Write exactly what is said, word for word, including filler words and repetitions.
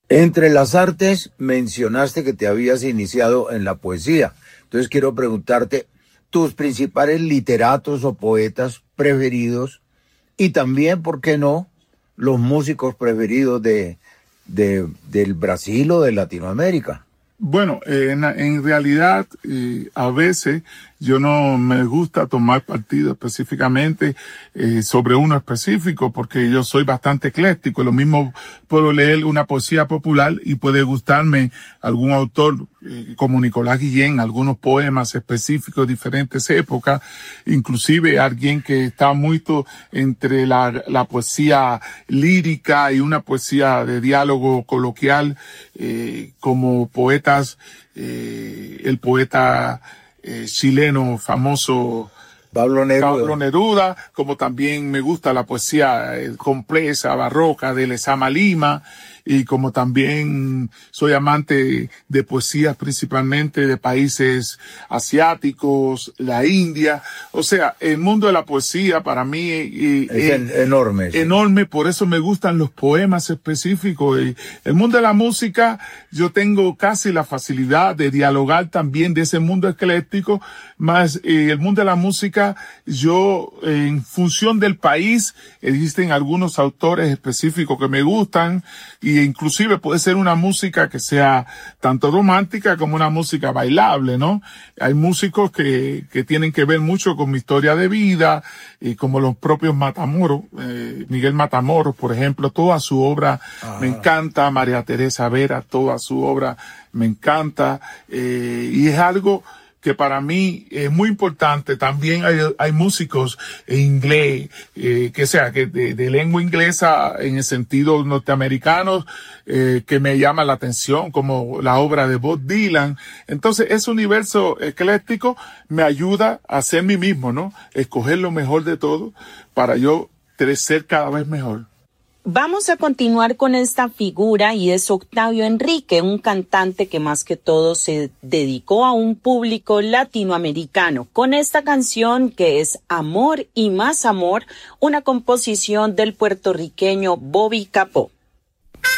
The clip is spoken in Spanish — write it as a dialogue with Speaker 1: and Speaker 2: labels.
Speaker 1: Entre las artes mencionaste que te habías iniciado en la poesía. Entonces quiero preguntarte tus principales literatos o poetas preferidos y también, ¿por qué no?, los músicos preferidos de, de, del Brasil o de Latinoamérica.
Speaker 2: Bueno, eh, en, en realidad, eh, a veces yo no me gusta tomar partido específicamente eh, sobre uno específico porque yo soy bastante ecléctico. Lo mismo puedo leer una poesía popular y puede gustarme algún autor eh, como Nicolás Guillén, algunos poemas específicos de diferentes épocas, inclusive alguien que está mucho entre la, la poesía lírica y una poesía de diálogo coloquial, eh, como poetas, eh, el poeta Eh, chileno famoso
Speaker 1: Pablo Neruda.
Speaker 2: Pablo Neruda, como también me gusta la poesía eh, compleja, barroca de Lezama Lima, y como también soy amante de poesías principalmente de países asiáticos, la India. O sea, el mundo de la poesía para mí eh,
Speaker 1: es
Speaker 2: es
Speaker 1: enorme. Sí.
Speaker 2: Enorme, por eso me gustan los poemas específicos. Y el mundo de la música, yo tengo casi la facilidad de dialogar también de ese mundo ecléctico, más eh, el mundo de la música, yo en función del país, existen algunos autores específicos que me gustan, y inclusive puede ser una música que sea tanto romántica como una música bailable, ¿no? Hay músicos que, que tienen que ver mucho con mi historia de vida, y como los propios Matamoros, eh, Miguel Matamoros, por ejemplo, toda su obra ah. me encanta, María Teresa Vera, toda su obra me encanta, eh, y es algo que para mí es muy importante. También hay, hay músicos en inglés, eh, que sea, que de, de lengua inglesa en el sentido norteamericano, eh, que me llama la atención, como la obra de Bob Dylan. Entonces, ese universo ecléctico me ayuda a ser mí mismo, ¿no? Escoger lo mejor de todo para yo crecer cada vez mejor.
Speaker 3: Vamos a continuar con esta figura y es Octavio Enrique, un cantante que más que todo se dedicó a un público latinoamericano con esta canción que es Amor y Más Amor, una composición del puertorriqueño Bobby Capó.